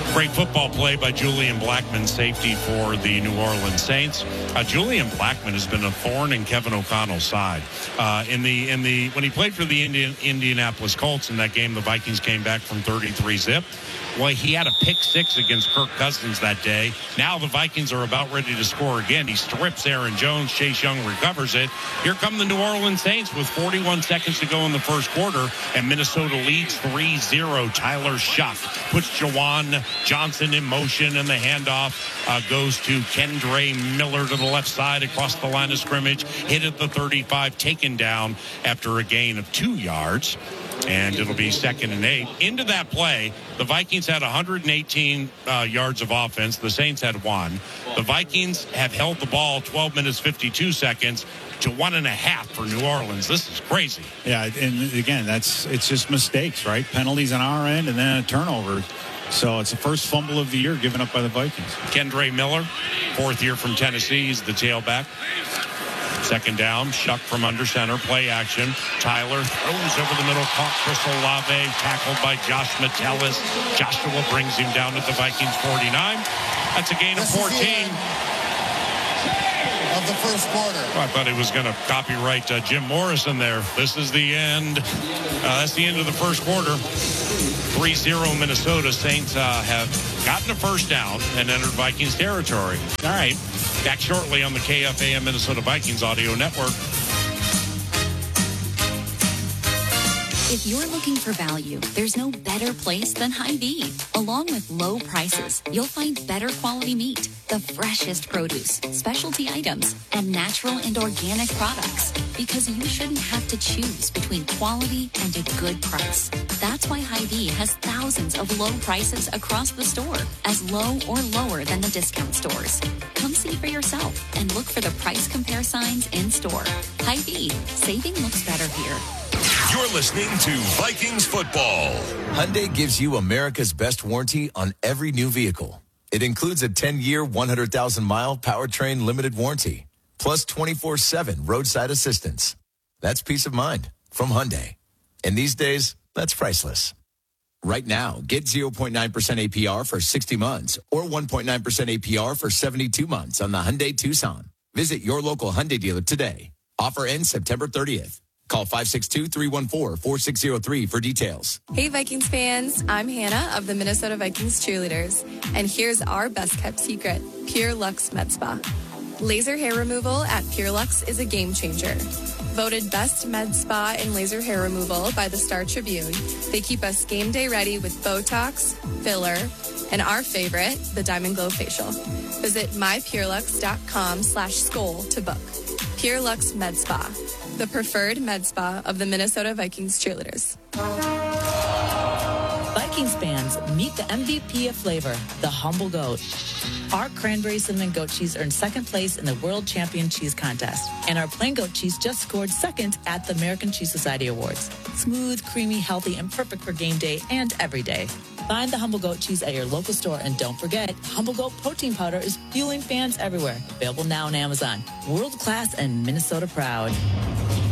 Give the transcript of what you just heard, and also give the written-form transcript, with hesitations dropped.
Great football play by Julian Blackmon, safety for the New Orleans Saints. Julian Blackmon has been a thorn in Kevin O'Connell's side. When he played for the Indianapolis Colts in that game, the Vikings came back from 33-zip. Well, he had a pick six against Kirk Cousins that day. Now the Vikings are about ready to score again. He strips Aaron Jones. Chase Young recovers it. Here come the New Orleans Saints with 41 seconds to go in the first quarter, and Minnesota leads 3-0. Tyler Shuck puts Jawan Johnson in motion, and the handoff goes to Kendre Miller to the left side across the line of scrimmage. Hit at the 35, taken down after a gain of 2 yards. And it'll be 2nd and 8. Into that play, the Vikings had 118 yards of offense. The Saints had 1. The Vikings have held the ball 12 minutes, 52 seconds to 1.5 for New Orleans. This is crazy. Yeah, and again, it's just mistakes, right? Penalties on our end and then a turnover. So it's the first fumble of the year given up by the Vikings. Kendre Miller, 4th year from Tennessee. He's the tailback. 2nd down, Shuck from under center, play action. Tyler throws over the middle, caught Chris Olave, tackled by Josh Metellus. Joshua brings him down at the Vikings 49. That's a gain of 14. Of the first quarter. Oh, I thought he was going to copyright Jim Morrison there. This is the end. That's the end of the first quarter. 3-0 Minnesota. Saints have gotten a first down and entered Vikings territory. All right. Back shortly on the KFAN Minnesota Vikings audio network. If you're looking for value, there's no better place than Hy-Vee. Along with low prices, you'll find better quality meat, the freshest produce, specialty items, and natural and organic products. Because you shouldn't have to choose between quality and a good price. That's why Hy-Vee has thousands of low prices across the store, as low or lower than the discount stores. Come see for yourself and look for the price compare signs in store. Hy-Vee, saving looks better here. You're listening to Vikings football. Hyundai gives you America's best warranty on every new vehicle. It includes a 10-year, 100,000-mile powertrain limited warranty, plus 24/7 roadside assistance. That's peace of mind from Hyundai. And these days, that's priceless. Right now, get 0.9% APR for 60 months or 1.9% APR for 72 months on the Hyundai Tucson. Visit your local Hyundai dealer today. Offer ends September 30th. Call 562-314-4603 for details. Hey, Vikings fans. I'm Hannah of the Minnesota Vikings cheerleaders. And here's our best-kept secret, Pure Luxe Med Spa. Laser hair removal at Pure Luxe is a game changer. Voted best med spa in laser hair removal by the Star Tribune, they keep us game day ready with Botox, filler, and our favorite, the Diamond Glow Facial. Visit mypurelux.com/skol to book. Pure Luxe Med Spa, the preferred med spa of the Minnesota Vikings cheerleaders. Vikings fans, meet the MVP of flavor, the Humble Goat. Our cranberry cinnamon goat cheese earned 2nd place in the World Champion Cheese Contest. And our plain goat cheese just scored 2nd at the American Cheese Society Awards. Smooth, creamy, healthy, and perfect for game day and every day. Find the Humble Goat cheese at your local store. And don't forget, Humble Goat protein powder is fueling fans everywhere. Available now on Amazon. World class and Minnesota proud.